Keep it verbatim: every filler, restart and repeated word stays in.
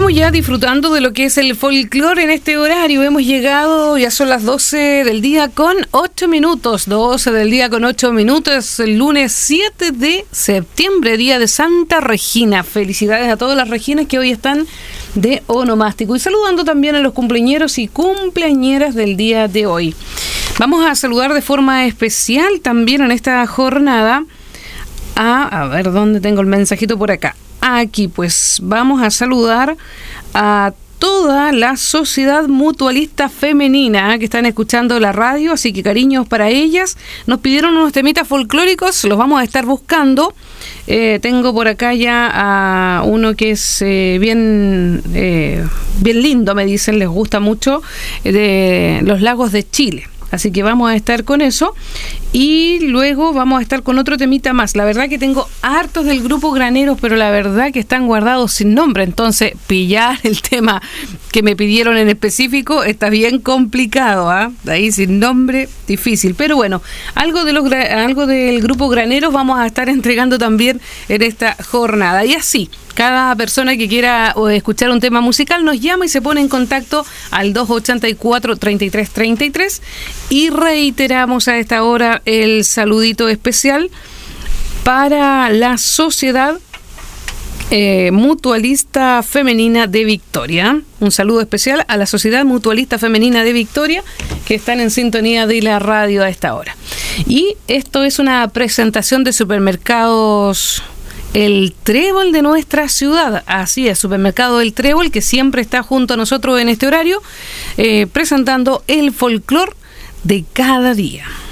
estamos ya disfrutando de lo que es el folclore en este horario. Hemos llegado, ya son las doce del día con ocho minutos. doce del día con ocho minutos, el lunes siete de septiembre, día de Santa Regina. Felicidades a todas las Reginas que hoy están de onomástico. Y saludando también a los cumpleañeros y cumpleañeras del día de hoy. Vamos a saludar de forma especial también en esta jornada a, a ver, ¿dónde tengo el mensajito? Por acá. Aquí, pues, vamos a saludar a toda la Sociedad Mutualista Femenina que están escuchando la radio, así que cariños para ellas. Nos pidieron unos temitas folclóricos, los vamos a estar buscando. Eh, tengo por acá ya a uno que es eh, bien, eh, bien lindo, me dicen, les gusta mucho, eh, de Los Lagos de Chile. Así que vamos a estar con eso y luego vamos a estar con otro temita más. La verdad que tengo hartos del grupo Graneros, pero la verdad que están guardados sin nombre. Entonces, pillar el tema que me pidieron en específico está bien complicado, ¿ah? ¿eh? Ahí sin nombre, difícil. Pero bueno, algo de los algo del grupo Graneros vamos a estar entregando también en esta jornada. Y así, cada persona que quiera escuchar un tema musical nos llama y se pone en contacto al dos ochenta y cuatro, treinta y tres treinta y tres. Y reiteramos a esta hora el saludito especial para la Sociedad eh, Mutualista Femenina de Victoria. Un saludo especial a la Sociedad Mutualista Femenina de Victoria, que están en sintonía de la radio a esta hora. Y esto es una presentación de Supermercados El Trébol de nuestra ciudad. Así es, Supermercado El Trébol, que siempre está junto a nosotros en este horario, eh, presentando el folclor de cada día.